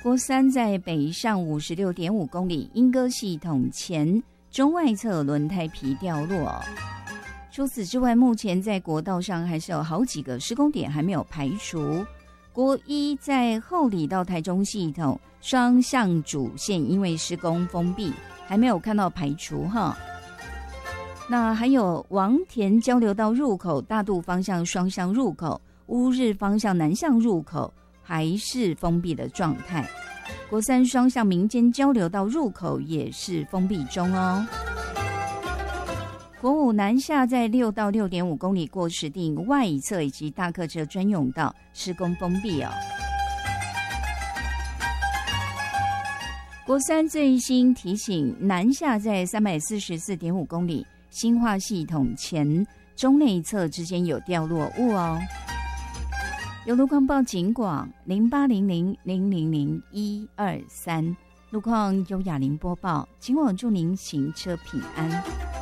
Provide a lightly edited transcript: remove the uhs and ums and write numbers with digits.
国三在北上56.5公里，莺歌系统前中外侧轮胎皮掉落。除此之外，目前在国道上还是有好几个施工点还没有排除。国一在后里到台中系统双向主线因为施工封闭，还没有看到排除哈。那还有王田交流道入口大肚方向双向入口，乌日方向南向入口还是封闭的状态。国三双向民间交流道入口也是封闭中哦。国五南下在6到6.5公里过石碇外侧以及大客车专用道施工封闭哦。国三最新提醒，南下在344.5公里新化系统前中内侧之间有掉落物哦。有路况报警广0800000123，路况由雅玲播报。今晚祝您行车平安。